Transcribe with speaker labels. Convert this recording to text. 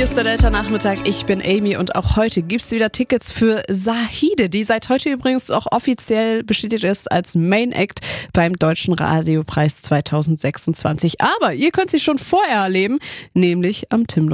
Speaker 1: Hier ist der Delta-Nachmittag. Ich bin Amy und auch heute gibt es wieder Tickets für Zahide, die seit heute übrigens auch offiziell bestätigt ist als Main Act beim Deutschen Radiopreis 2026. Aber ihr könnt sie schon vorher erleben, nämlich am Tim